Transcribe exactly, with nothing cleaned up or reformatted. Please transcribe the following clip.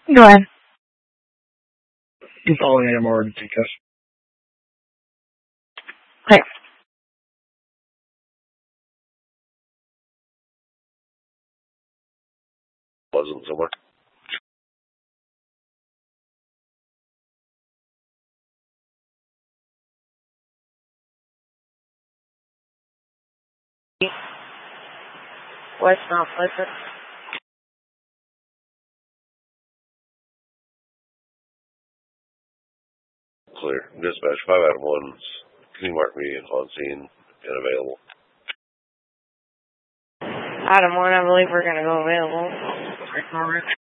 Go ahead. He's calling A M R to take us. Okay. Wasn't somewhere. West Mount Pleasant. Clear. Dispatch five out of one. Can you mark me on scene and available? Item one, I believe we're going to go available.